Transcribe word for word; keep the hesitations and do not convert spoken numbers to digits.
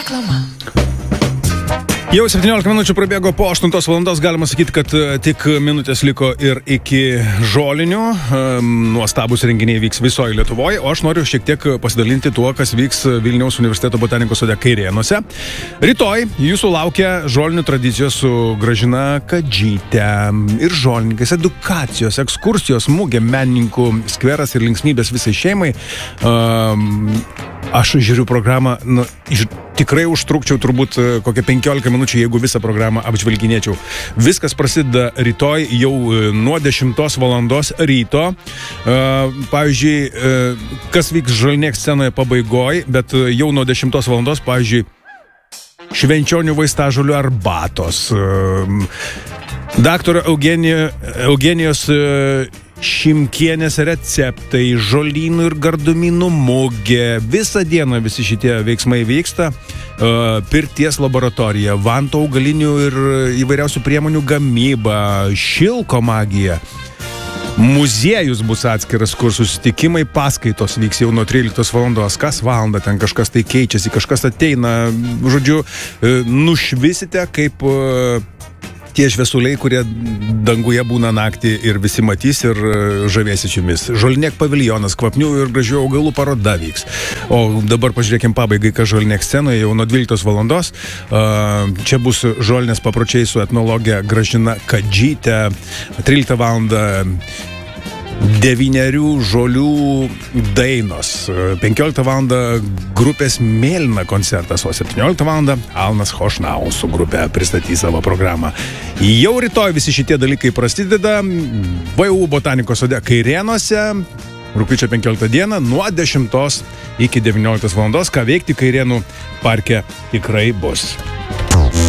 Reklama. Jau septyniolika minučių prabėgo po aštuntos valandos, galima sakyti, kad tik minutės liko ir iki žolinių. Nuostabus renginiai vyks visoje Lietuvoje, o aš noriu šiek tiek pasidalinti tuo, kas vyks Vilniaus universiteto botanikos sode Kairėnuose. Rytoj jūsų laukia žolinių tradicijos su Gražina Kadžyte ir žolininkais, edukacijos, ekskursijos, mugė, menininkų skveras ir linksmybės visai šeimai. Um, aš žiūriu programą, nu, iš, tikrai užtrukčiau turbūt kokią penkiolika minučių, jeigu visą programą apžvelginėčiau. Viskas prasideda rytoj jau nuo dešimtos valandos ryto. Pavyzdžiui, kas vyks Žolnėk scenoje pabaigoj, bet jau nuo dešimtos valandos, pavyzdžiui, švenčionių vaistažolių arbatos. Daktaro Eugenijos, Eugenijos Šimkienės receptai, žolynų ir gardumynų mugė. Visą dieną visi šitie veiksmai vyksta. Pirties laboratorija, vantų augalinių ir įvairiausių priemonių gamyba, šilko magija. Muziejus bus atskiras, kur susitikimai, paskaitos vyks jau nuo tryliktos valandos. Kas valandą ten kažkas tai keičiasi, kažkas ateina. Žodžiu, nušvisite kaip tie šviesuliai, kurie danguje būna naktį ir visi matys ir žavėsi jumis. Žolnėk paviljonas, kvapnių ir gražių augalų paroda vyks. O dabar pažiūrėkim pabaigai, kas Žolnėk scenoje jau nuo dvyliktos valandos. Čia bus žolinės papročiai su etnologė Gražina Kadžyte. tryliktą valandą devynerių žolių dainos. penkioliktą valandą grupės Mėlyna koncertas, o septynioliktą valandą Alnas Chošnau su grupė pristatys savo programą. Jau rytoj visi šitie dalykai prasideda V U botanikos sode Kairėnuose, rugpjūčio penkioliktą dieną nuo dešimtos iki devynioliktos valandos. Ką veikti Kairėnų parke tikrai bus.